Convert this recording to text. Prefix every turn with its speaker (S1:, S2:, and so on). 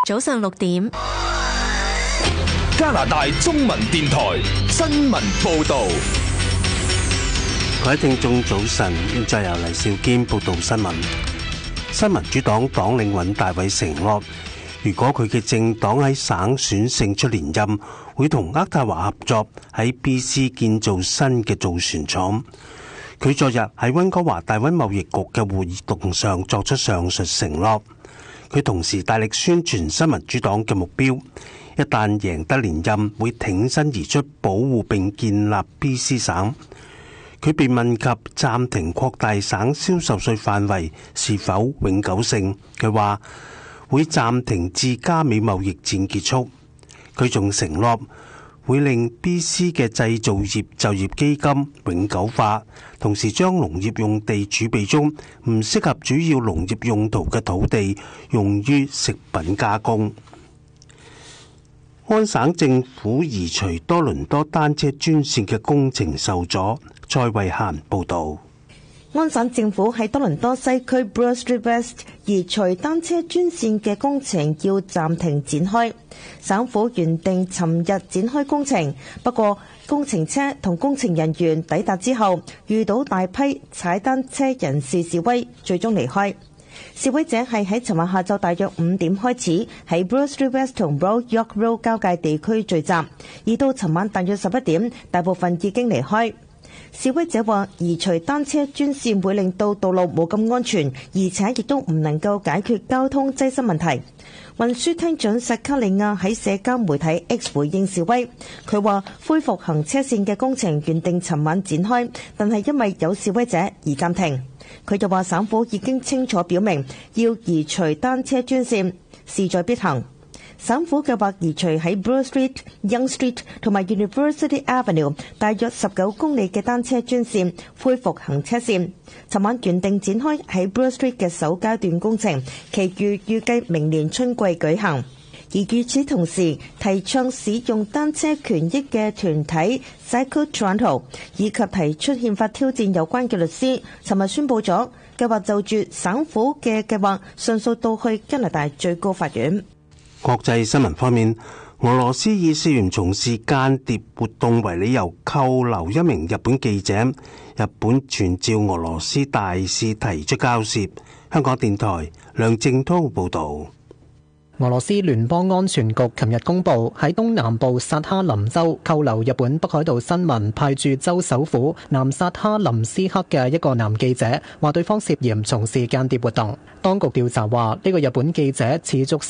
S1: 早上6點，
S2: 加拿大中文電台新聞報道。
S3: 各位聽眾早晨，現在由黎兆堅報道新聞。新民主黨黨領尹大偉承諾，如果佢嘅政黨喺省選勝出連任，會同渥太華合作喺 BC 建造新嘅造船廠。佢昨日喺溫哥華大溫貿易局嘅會議動上作出上述承諾。佢同時大力宣傳新民主黨嘅目標，一旦贏得連任，會挺身而出保護並建立 BC 省。佢被問及暫停擴大省銷售稅範圍是否永久性，佢話會暫停至加美貿易戰結束。佢仲承諾會令 BC 嘅製造業就業基金永久化，同時將農業用地儲備中唔適合主要農業用途嘅土地用於食品加工。安省政府移除多倫多單車專線嘅工程受阻。蔡慧嫻報道。
S4: 安省政府喺多倫多西區 Bloor Street West 移除單車專線嘅工程要暫停展開。省府原定尋日展開工程，不過工程車同工程人員抵達之後，遇到大批踩單車人士示威，最終離開。示威者係喺尋日下晝大約5點開始喺 Bloor Street West 同 Royal York Road 交界地區聚集，而到尋晚大約11點，大部分已經離開。示威者話移除單車專線會令到道路冇咁安全，而且亦都唔能夠解決交通擠塞問題。運輸廳長薩卡利亞喺社交媒體 X 回應示威，佢話恢復行車線嘅工程原定尋晚展開，但係因為有示威者而暫停。佢又話省府已經清楚表明要移除單車專線，勢在必行。省府計劃移除喺 Bloor Street、Yonge Street 同埋 University Avenue 大約19公里嘅單車專線，恢復行車線。尋晚原定展開喺 Bloor Street 嘅首階段工程，其餘預計明年春季舉行。而與此同時，提倡使用單車權益嘅團體 Cycle Toronto 以及提出憲法挑戰有關嘅律師，尋日宣布咗計劃就住省府嘅計劃上訴到去加拿大最高法院。
S3: 國際新聞方面，俄羅斯以涉嫌從事間諜活動為理由扣留一名日本記者，日本傳召俄羅斯大使提出交涉。香港電台梁正濤報道。
S5: 俄羅斯聯邦安全局琴日公布，喺東南部薩哈林州扣留日本北海道新聞派駐州首府南薩哈林斯克嘅一個男記者，話對方涉嫌從事間諜活動。當局調查話，呢個日本記者持續